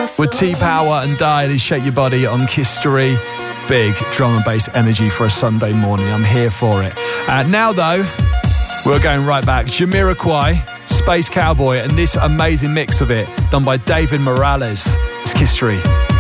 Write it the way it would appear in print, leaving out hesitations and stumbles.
with T-Power and Dial, Shake Your Body on Kiss 3. Big drum and bass energy for a Sunday morning. I'm here for it. Now though, we're going right back. Jamiroquai, Space Cowboy, and this amazing mix of it done by David Morales. It's Kiss 3.